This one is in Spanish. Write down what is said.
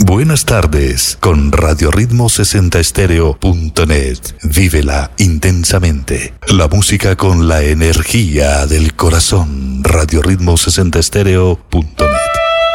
Buenas tardes con RadioRitmo60Estereo.net. Vívela intensamente. La música con la energía del corazón. RadioRitmo60Estereo.net.